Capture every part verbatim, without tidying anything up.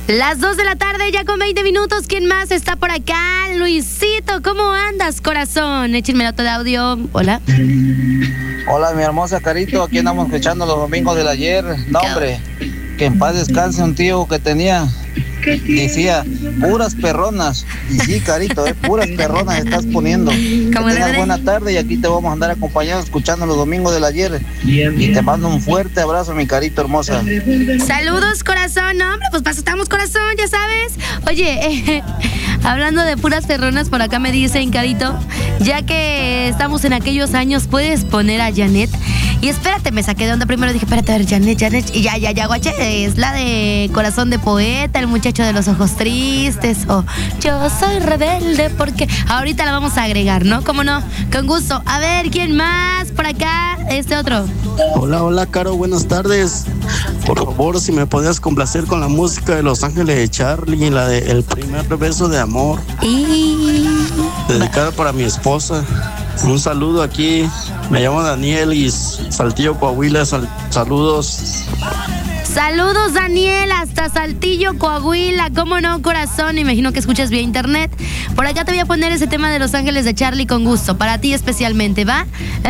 Las dos de la tarde, ya con veinte minutos. ¿Quién más está por acá? Luisito, ¿cómo andas, corazón? Échenme nota de audio. Hola. Hola, mi hermosa Carito. Aquí andamos escuchando los domingos del ayer. No, hombre, que en paz descanse un tío que tenía. Decía, puras perronas. Y sí, Carito, eh, puras perronas estás poniendo. Que tengas buena tarde y aquí te vamos a andar acompañando escuchando los domingos del ayer. Y te mando un fuerte abrazo, mi Carito hermosa. Saludos, corazón. No, hombre, pues pasamos, corazón, ya sabes. Oye, eh, hablando de puras perronas, por acá me dicen, Carito, ya que estamos en aquellos años, ¿puedes poner a Janet? Y espérate, me saqué de onda. Primero dije, espérate, a ver, Janet, Janet. Y ya, ya, ya, guache, es la de Corazón de Poeta, el muchacho de los ojos tristes, o Yo soy rebelde porque... Ahorita la vamos a agregar, ¿no? ¿Cómo no? Con gusto. A ver, ¿quién más? Por acá, este otro. Hola, hola, Caro, buenas tardes. Por favor, si me podías complacer con la música de Los Ángeles de Charlie y la de El primer beso de amor. Y... dedicada para mi esposa. Un saludo aquí. Me llamo Daniel y Saltillo, Coahuila. Sal- saludos. Saludos, Daniel, hasta Saltillo, Coahuila. ¿Cómo no, corazón? Imagino que escuchas vía internet. Por acá te voy a poner ese tema de Los Ángeles de Charlie con gusto. Para ti especialmente, ¿va?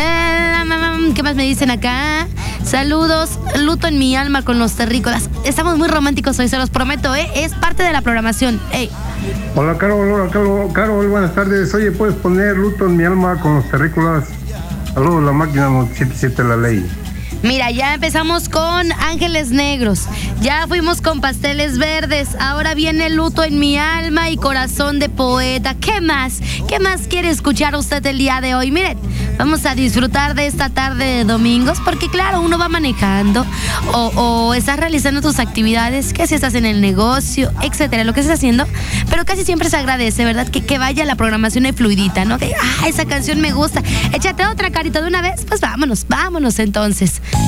Eh, ¿Qué más me dicen acá? Saludos, luto en mi alma con los terrícolas. Estamos muy románticos hoy, se los prometo, ¿eh? Es parte de la programación. Ey. Hola, Caro, hola, Caro, Caro, buenas tardes. Oye, ¿puedes poner luto en mi alma con los terrícolas? Saludos, la máquina setenta y siete la ley. Mira, ya empezamos con Ángeles Negros, ya fuimos con Pasteles Verdes, ahora viene Luto en mi alma y Corazón de Poeta. ¿Qué más? ¿Qué más quiere escuchar usted el día de hoy? Miren, vamos a disfrutar de esta tarde de domingos, porque claro, uno va manejando o, o estás realizando tus actividades, que si estás en el negocio, etcétera, lo que estés haciendo, pero casi siempre se agradece, ¿verdad? Que, que vaya la programación de fluidita, ¿no? Que, ah, esa canción me gusta, échate otra, Carito, de una vez, pues vámonos, vámonos entonces.